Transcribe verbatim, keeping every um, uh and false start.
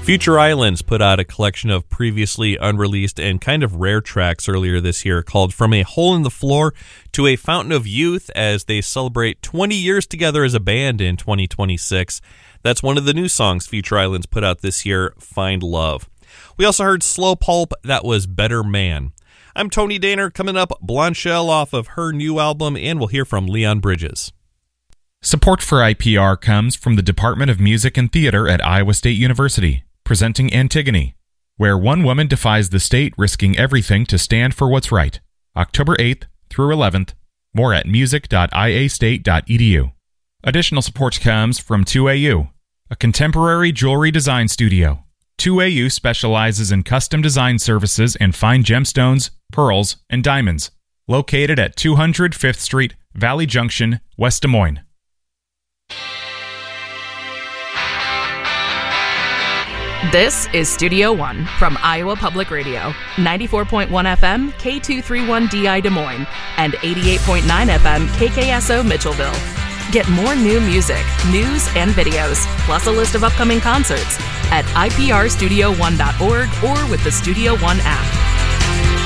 Future Islands put out a collection of previously unreleased and kind of rare tracks earlier this year called From a Hole in the Floor to a Fountain of Youth as they celebrate twenty years together as a band in twenty twenty-six. That's one of the new songs Future Islands put out this year, Find Love. We also heard Slow Pulp, that was Better Man. I'm Tony Daner, coming up Blonchelle off of her new album, and we'll hear from Leon Bridges. Support for I P R comes from the Department of Music and Theater at Iowa State University, presenting Antigone, where one woman defies the state, risking everything to stand for what's right. October eighth through eleventh. More at music dot i a state dot e d u. Additional support comes from two A U, a contemporary jewelry design studio. two A U specializes in custom design services and fine gemstones, pearls, and diamonds. Located at two hundred fifth Street, Valley Junction, West Des Moines. This is Studio One from Iowa Public Radio, ninety-four point one F M, K two thirty-one D I Des Moines, and eighty-eight point nine F M, K K S O Mitchellville. Get more new music, news, and videos, plus a list of upcoming concerts at I P R studio one dot org or with the Studio One app.